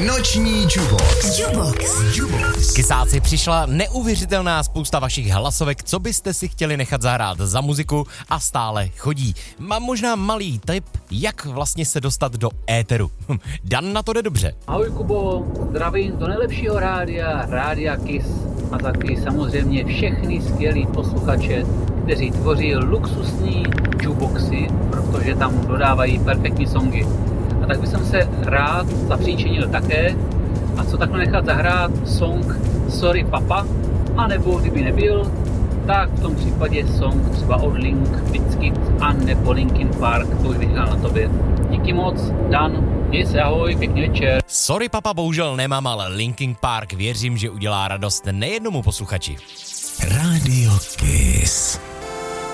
Noční Jubox. Kysáci, přišla neuvěřitelná spousta vašich hlasovek, co byste si chtěli nechat zahrát za muziku a stále chodí. Mám možná malý tip, jak vlastně se dostat do éteru. Dan na to jde dobře. Ahoj Kubo, zdravím do nejlepšího rádia Kiss a taky samozřejmě všechny skvělý posluchače, kteří tvoří luxusní jukeboxy, protože tam dodávají perfektní songy. A tak bych se rád zapříčinil také, a co takhle nechat zahrát song Sorry Papa, anebo kdyby nebyl, tak v tom případě song třeba od Limp Bizkit a nebo Linkin Park, to bych vyhrál na tobě. Díky moc, Dan, měj se, ahoj, pěkný večer. Sorry Papa bohužel nemám, ale Linkin Park věřím, že udělá radost nejednomu posluchači. Radio Kiss.